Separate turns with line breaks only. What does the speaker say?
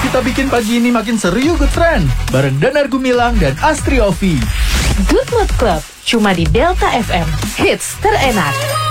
kita bikin pagi ini makin seru yuk Good Friend. Bareng Danar Gumilang dan Astri Ovi.
Good Mood Club, cuma di Delta FM. Hits terenak.